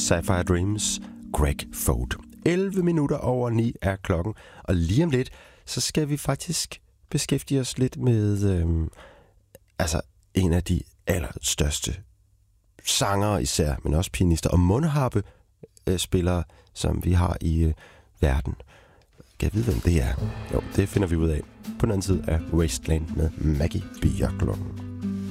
Sapphire Dreams, Greg Foad. 11 minutter over 9 er klokken, og lige om lidt, så skal vi faktisk beskæftige os lidt med en af de allerstørste sangere især, men også pianister og mundharpe spillere, som vi har i verden. Kan jeg vide, hvem det er? Jo, det finder vi ud af på den anden side af Wasteland med Maggie Bjørklund.